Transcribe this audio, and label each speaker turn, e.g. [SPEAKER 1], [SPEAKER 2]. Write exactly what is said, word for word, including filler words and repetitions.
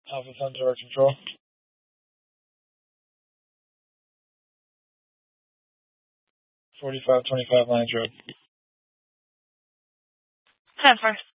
[SPEAKER 1] Alpha Centaur Control. forty-five twenty-five Lions Road.
[SPEAKER 2] ten first.